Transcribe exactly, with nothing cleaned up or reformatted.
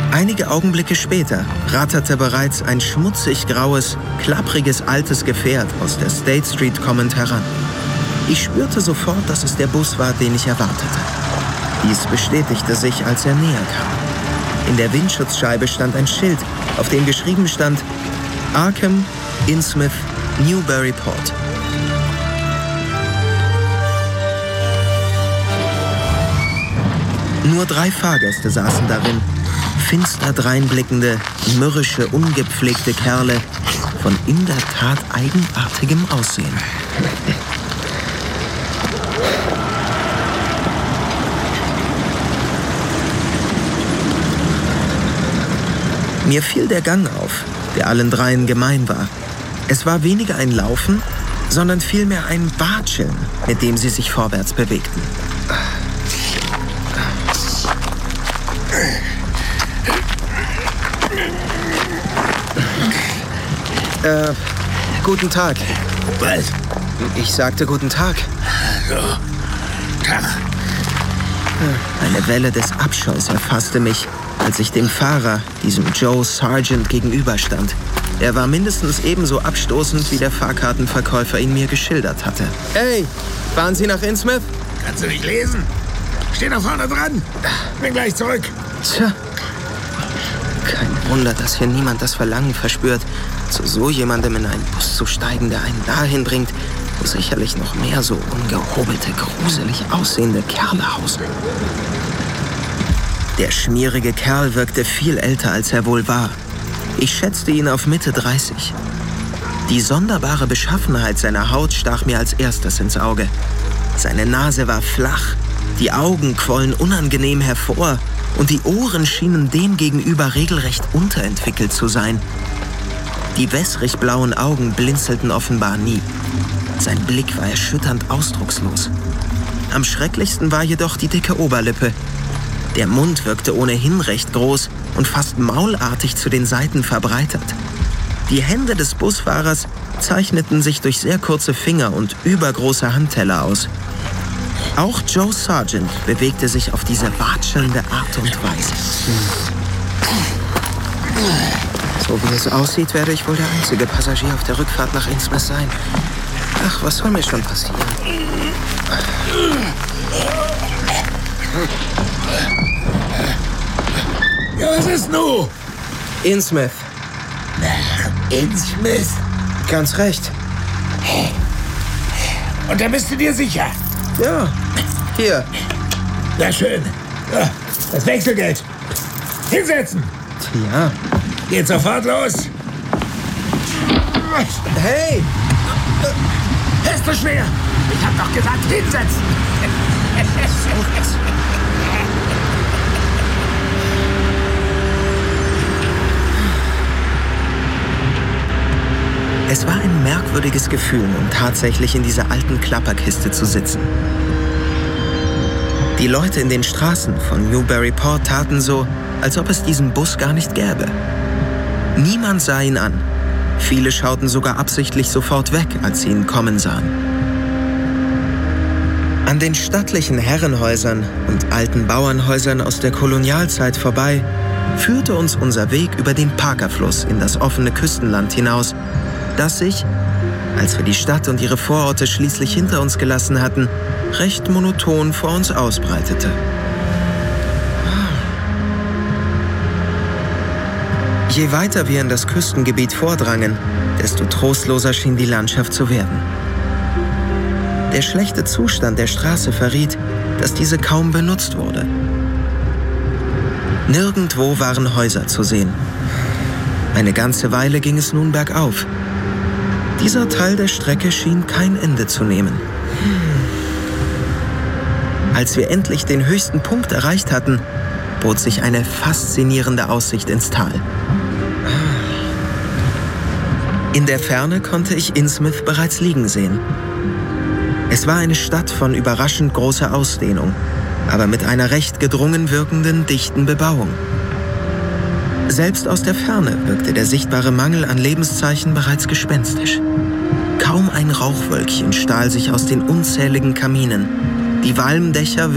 Einige Augenblicke später ratterte bereits ein schmutzig graues, klappriges altes Gefährt aus der State Street kommend heran. Ich spürte sofort, dass es der Bus war, den ich erwartete. Dies bestätigte sich, als er näher kam. In der Windschutzscheibe stand ein Schild, auf dem geschrieben stand Arkham, Innsmouth, Newburyport. Nur drei Fahrgäste saßen darin, finster dreinblickende, mürrische, ungepflegte Kerle von in der Tat eigenartigem Aussehen. Mir fiel der Gang auf, der allen dreien gemein war. Es war weniger ein Laufen, sondern vielmehr ein Watscheln, mit dem sie sich vorwärts bewegten. Äh, guten Tag. Was? Ich sagte guten Tag. So. Tag. Eine Welle des Abscheus erfasste mich, als ich dem Fahrer, diesem Joe Sargent, gegenüberstand. Er war mindestens ebenso abstoßend, wie der Fahrkartenverkäufer ihn mir geschildert hatte. Hey, fahren Sie nach Innsmouth? Kannst du nicht lesen? Steh da vorne dran. Bin gleich zurück. Tja. Kein Wunder, dass hier niemand das Verlangen verspürt, zu so jemandem in einen Bus zu steigen, der einen dahin bringt, wo sicherlich noch mehr so ungehobelte, gruselig aussehende Kerle hausen. Der schmierige Kerl wirkte viel älter, als er wohl war. Ich schätzte ihn auf Mitte dreißig. Die sonderbare Beschaffenheit seiner Haut stach mir als erstes ins Auge. Seine Nase war flach, die Augen quollen unangenehm hervor und die Ohren schienen demgegenüber regelrecht unterentwickelt zu sein. Die wässrig blauen Augen blinzelten offenbar nie. Sein Blick war erschütternd ausdruckslos. Am schrecklichsten war jedoch die dicke Oberlippe. Der Mund wirkte ohnehin recht groß und fast maulartig zu den Seiten verbreitert. Die Hände des Busfahrers zeichneten sich durch sehr kurze Finger und übergroße Handteller aus. Auch Joe Sargent bewegte sich auf diese watschelnde Art und Weise. So wie es aussieht, werde ich wohl der einzige Passagier auf der Rückfahrt nach Innsmouth sein. Ach, was soll mir schon passieren? Ja, was ist nun? Innsmouth. Nach Innsmouth? Ganz recht. Und da bist du dir sicher? Ja, hier. Na schön. Ja, das Wechselgeld. Hinsetzen. Ja. Geht sofort los. Hey! Ist so schwer. Ich hab doch gesagt, hinsetzen. Es war ein merkwürdiges Gefühl, nun tatsächlich in dieser alten Klapperkiste zu sitzen. Die Leute in den Straßen von Newburyport taten so, als ob es diesen Bus gar nicht gäbe. Niemand sah ihn an. Viele schauten sogar absichtlich sofort weg, als sie ihn kommen sahen. An den stattlichen Herrenhäusern und alten Bauernhäusern aus der Kolonialzeit vorbei führte uns unser Weg über den Parkerfluss in das offene Küstenland hinaus, das sich, als wir die Stadt und ihre Vororte schließlich hinter uns gelassen hatten, recht monoton vor uns ausbreitete. Je weiter wir in das Küstengebiet vordrangen, desto trostloser schien die Landschaft zu werden. Der schlechte Zustand der Straße verriet, dass diese kaum benutzt wurde. Nirgendwo waren Häuser zu sehen. Eine ganze Weile ging es nun bergauf. Dieser Teil der Strecke schien kein Ende zu nehmen. Als wir endlich den höchsten Punkt erreicht hatten, bot sich eine faszinierende Aussicht ins Tal. In der Ferne konnte ich Innsmouth bereits liegen sehen. Es war eine Stadt von überraschend großer Ausdehnung, aber mit einer recht gedrungen wirkenden, dichten Bebauung. Selbst aus der Ferne wirkte der sichtbare Mangel an Lebenszeichen bereits gespenstisch. Kaum ein Rauchwölkchen stahl sich aus den unzähligen Kaminen. Die Walmdächer